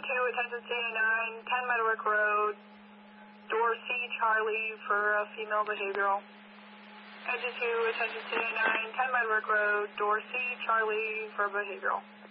attention CA9, 10 Meadowbrook Road, door C, Charlie for female behavioral. Engine 2, attention CA9, 10 Meadowbrook Road, door C, Charlie for behavioral.